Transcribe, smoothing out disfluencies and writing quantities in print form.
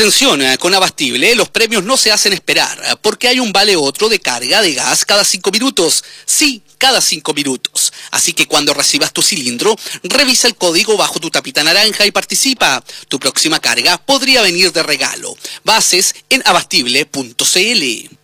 Atención, con Abastible, los premios no se hacen esperar, porque hay un vale otro de carga de gas cada 5 minutos. Sí, cada 5 minutos. Así que cuando recibas tu cilindro, revisa el código bajo tu tapita naranja y participa. Tu próxima carga podría venir de regalo. Bases en abastible.cl.